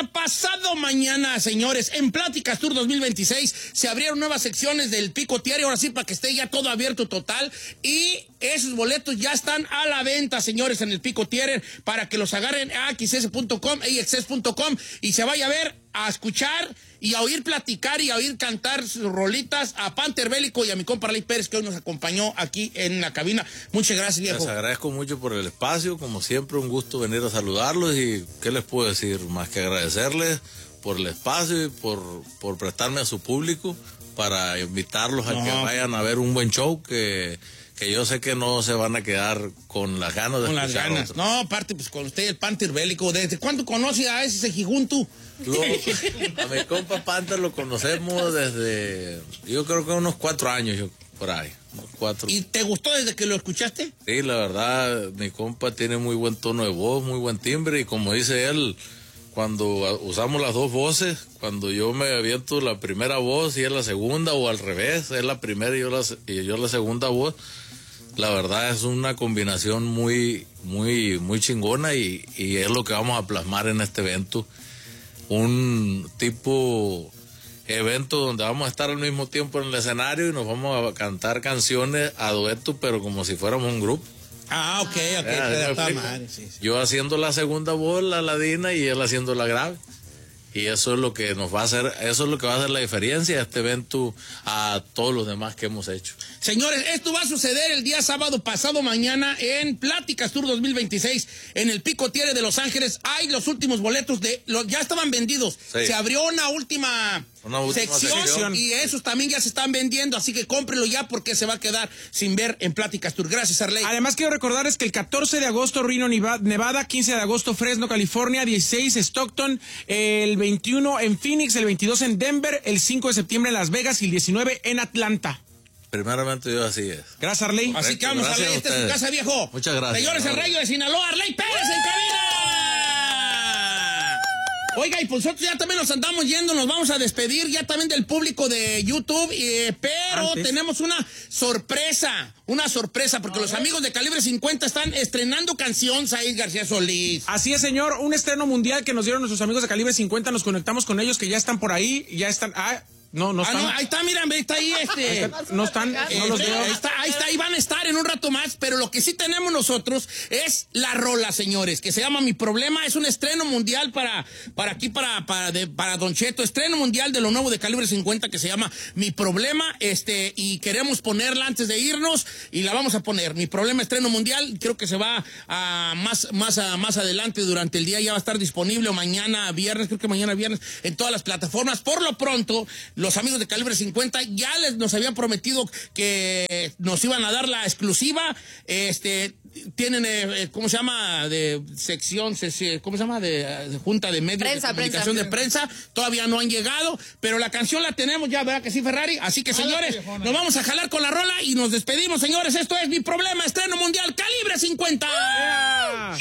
pasado mañana, señores, en Pláticas Tour 2026 se abrieron nuevas secciones del Pico Tiare, ahora sí, para que esté ya todo abierto total, y esos boletos ya están a la venta, señores, en el Pico Tiare, para que los agarren a axs.com, axs.com, y se vaya a ver, a escuchar y a oír platicar y a oír cantar sus rolitas a Panther Bélico y a mi compa Arley Pérez, que hoy nos acompañó aquí en la cabina. Muchas gracias, viejo. Les agradezco mucho por el espacio, como siempre un gusto venir a saludarlos, y qué les puedo decir más que agradecerles por el espacio y por prestarme a su público para invitarlos a que vayan a ver un buen show que yo sé que no se van a quedar con las ganas de escuchar. Con las ganas. No, aparte, pues con usted, el Panther Bélico, ¿desde cuándo conoce a ese Sejijún tú? A mi compa Panther lo conocemos desde, yo creo que unos 4 años, por ahí. 4. ¿Y te gustó desde que lo escuchaste? Sí, la verdad, mi compa tiene muy buen tono de voz, muy buen timbre, y como dice él, cuando usamos las dos voces, cuando yo me aviento la primera voz y él la segunda, o al revés, él la primera y yo la segunda voz, la verdad es una combinación muy chingona, y es lo que vamos a plasmar en este evento. Un tipo evento donde vamos a estar al mismo tiempo en el escenario y nos vamos a cantar canciones a dueto, pero como si fuéramos un grupo. Ah, ok. Sí. Yo haciendo la segunda voz, la ladina, y él haciendo la grave. Y eso es lo que nos va a hacer, eso es lo que va a hacer la diferencia de este evento a todos los demás que hemos hecho. Señores, esto va a suceder el día sábado pasado mañana en Pláticas Tour 2026 en el Pico Tiare de Los Ángeles. Hay los últimos boletos ya estaban vendidos. Sí. Se abrió una última sección y esos también ya se están vendiendo, así que cómprelo ya porque se va a quedar sin ver en Pláticas Tour. Gracias, Arley. Además, quiero recordarles que el 14 de agosto Reno, Nevada, 15 de agosto Fresno, California, 16 Stockton, el 21 en Phoenix, el 22 en Denver, el 5 de septiembre en Las Vegas y el 19 en Atlanta. Primeramente yo así es. Gracias, Arley. Así que vamos, Arley, esta es tu casa, viejo. Muchas gracias. Señores, el Rayo de Sinaloa, Arley Pérez en cabina. Oiga, y pues nosotros ya también nos andamos yendo, nos vamos a despedir ya también del público de YouTube, pero tenemos una sorpresa, porque los amigos de Calibre 50 están estrenando canción, Said García Solís. Así es, señor, un estreno mundial que nos dieron nuestros amigos de Calibre 50, nos conectamos con ellos que ya están por ahí, ya están... No están. No, ahí está, mira, está ahí no están, no los veo. Ahí van a estar en un rato más, pero lo que sí tenemos nosotros es la rola, señores, que se llama Mi Problema. Es un estreno mundial para Don Cheto, estreno mundial de lo nuevo de Calibre 50 que se llama Mi Problema, y queremos ponerla antes de irnos y la vamos a poner. Mi Problema, estreno mundial, creo que se va a más adelante durante el día, ya va a estar disponible, o mañana viernes, en todas las plataformas. Por lo pronto, los amigos de Calibre 50 ya nos habían prometido que nos iban a dar la exclusiva. Tienen, ¿cómo se llama? De sección, ¿cómo se llama? De junta de medios de comunicación de prensa. Todavía no han llegado, pero la canción la tenemos ya, ¿verdad que sí, Ferrari? Así que, señores, nos vamos a jalar con la rola y nos despedimos, señores. Esto es Mi Problema, estreno mundial, Calibre 50.